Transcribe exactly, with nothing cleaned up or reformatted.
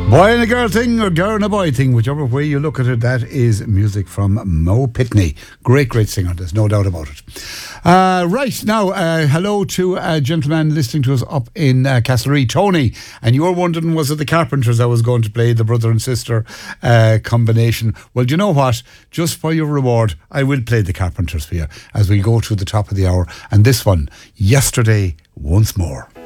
Boy and a girl thing, or girl and a boy thing, whichever way you look at it, that is music from Mo Pitney. Great, great singer, there's no doubt about it. Uh, right, now, uh, hello to a gentleman listening to us up in uh, Castlereagh, Tony. And you were wondering, was it the Carpenters I was going to play, the brother and sister uh, combination? Well, do you know what? Just for your reward, I will play the Carpenters for you as we go to the top of the hour. And this one, Yesterday Once More.